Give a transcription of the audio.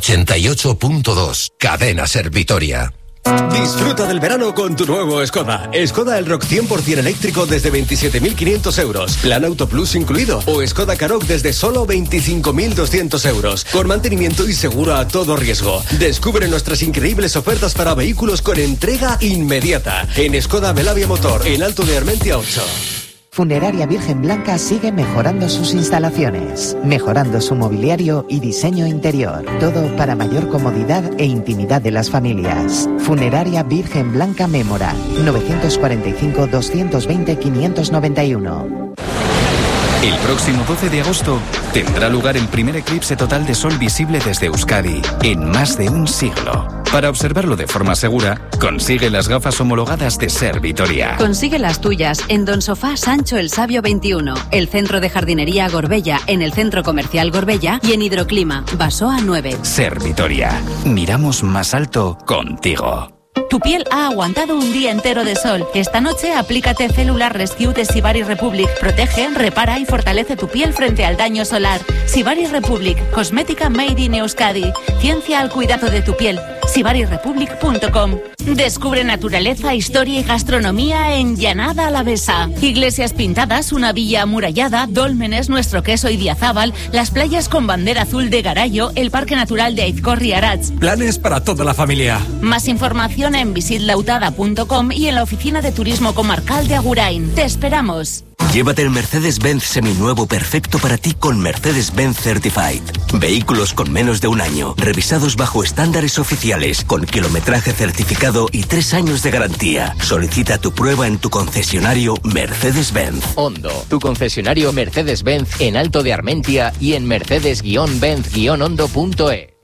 88.2, Cadena Ser Vitoria. Disfruta del verano con tu nuevo Skoda. Skoda Elroq 100% eléctrico desde 27.500 euros. Plan Auto Plus incluido. O Skoda Karoq desde solo 25.200 euros. Con mantenimiento y seguro a todo riesgo. Descubre nuestras increíbles ofertas para vehículos con entrega inmediata. En Skoda Belavia Motor, en Alto de Armentia 8. Funeraria Virgen Blanca sigue mejorando sus instalaciones, mejorando su mobiliario y diseño interior. Todo para mayor comodidad e intimidad de las familias. Funeraria Virgen Blanca Mémora, 945-220-591. El próximo 12 de agosto tendrá lugar el primer eclipse total de sol visible desde Euskadi en más de un siglo. Para observarlo de forma segura, consigue las gafas homologadas de Ser Vitoria. Consigue las tuyas en Don Sofá Sancho el Sabio 21, el Centro de Jardinería Gorbella, en el Centro Comercial Gorbella y en Hidroclima, Basoa 9. Ser Vitoria. Miramos más alto contigo. Tu piel ha aguantado un día entero de sol. Esta noche aplícate Cellular Rescue de Sivaris Republic. Protege, repara y fortalece tu piel frente al daño solar. Sivaris Republic, cosmética made in Euskadi. Ciencia al cuidado de tu piel. sivarisrepublic.com. Descubre naturaleza, historia y gastronomía en Llanada Alavesa. Iglesias pintadas, una villa amurallada, dólmenes, nuestro queso Idiazábal, las playas con bandera azul de Garayo, el Parque Natural de Aizcorri Arats. Planes para toda la familia. Más información en visitlautada.com y en la Oficina de Turismo Comarcal de Agurain. ¡Te esperamos! Llévate el Mercedes-Benz seminuevo perfecto para ti con Mercedes-Benz Certified. Vehículos con menos de un año, revisados bajo estándares oficiales, con kilometraje certificado y 3 años de garantía. Solicita tu prueba en tu concesionario Mercedes-Benz. Hondo, tu concesionario Mercedes-Benz en Alto de Armentia y en mercedes-benz-hondo.es.